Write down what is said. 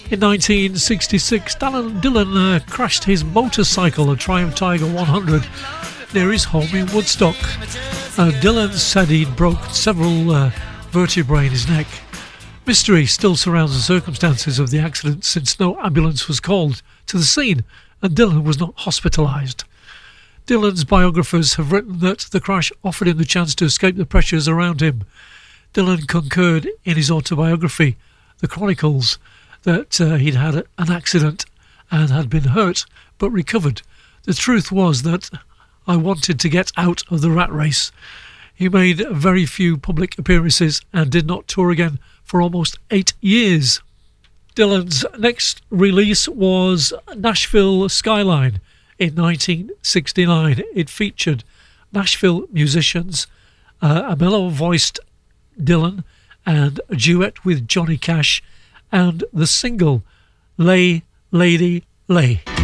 In 1966, Dylan crashed his motorcycle, a Triumph Tiger 100, near his home in Woodstock. Dylan said he'd broke several vertebrae in his neck. Mystery still surrounds the circumstances of the accident since no ambulance was called to the scene and Dylan was not hospitalised. Dylan's biographers have written that the crash offered him the chance to escape the pressures around him. Dylan concurred in his autobiography, The Chronicles, that he'd had an accident and had been hurt but recovered. The truth was that I wanted to get out of the rat race. He made very few public appearances and did not tour again for almost 8 years. Dylan's next release was Nashville Skyline in 1969. It featured Nashville musicians, a mellow-voiced Dylan and a duet with Johnny Cash, and the single Lay Lady Lay.